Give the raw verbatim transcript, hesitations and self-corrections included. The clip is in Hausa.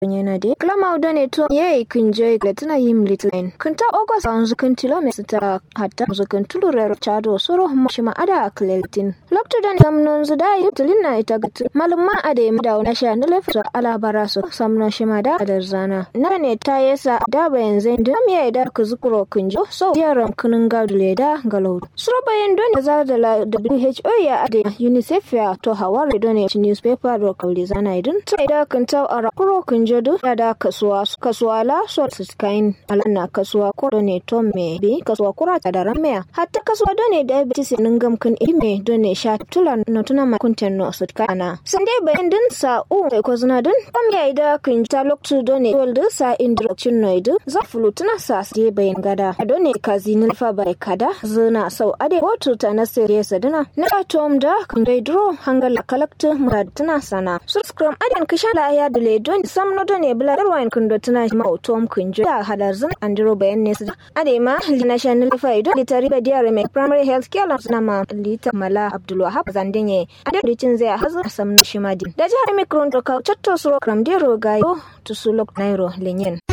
yana de klama udane to ye kunje gletna yim litlen kunta ogos anzu kuntilo mesita hatta anzu kuntulure chado soro mashima ada akletin lokto dan samnon zuda yutlina ita gat malumma ade mada na sha nalefa ala baraso samno shima da darzana nane ta yesa da bayan zain dum ya da ku zukuro kunjo so yaram kunun gadule da galo suro bayan don za da W H O ya ade UNICEF ya to hawar don newspaper ro kauli zana idun sai da kunta ara kuro kunjo do ya da kasuwa kasuwa la so skain alana kasuwa ko ne to me bi kasuwa kura ta da ramya hatta kasuwa don diabetes ningam kun ime don sha tulan no tuna ma kunten no sutkana sande bayan din sa u ko zuna dun kam ya ida kunta loktu don wal da sa introduction no idu za fulutuna sa je bayan gada don kazinil fa bai kada zuna sau ade wato ta na serious dana na atom da kun dai dro hangal kalakta muraduna sana subscribe adan kishala ya dole don samno don bla darwain kun do tuna ma atom kun jo ya halar zan andro bayan ne ade ma national faido litari da diare mai primary health care na ma lita mala abdul wahab zandinye ade ritin zai hazu samno shimadi da jihar mikron to ka chatto suro kram dero gayo to sulok nairo lenyen